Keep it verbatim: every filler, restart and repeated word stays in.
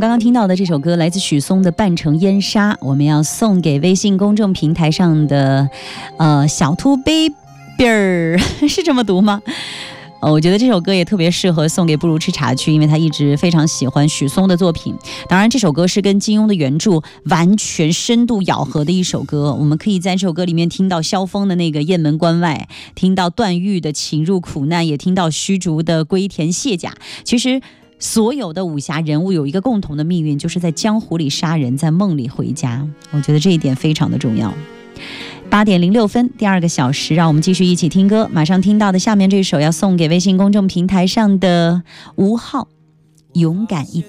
刚刚听到的这首歌来自许嵩的《半城烟沙》，我们要送给微信公众平台上的呃小兔 baby 儿，是这么读吗？呃，我觉得这首歌也特别适合送给不如吃茶去，因为他一直非常喜欢许嵩的作品。当然，这首歌是跟金庸的原著完全深度咬合的一首歌。我们可以在这首歌里面听到萧峰的那个雁门关外，听到段誉的情入苦难，也听到虚竹的归田卸甲。其实所有的武侠人物有一个共同的命运，就是在江湖里杀人，在梦里回家。我觉得这一点非常的重要。八点零六分，第二个小时，让我们继续一起听歌。马上听到的下面这首要送给微信公众平台上的吴浩，勇敢一点。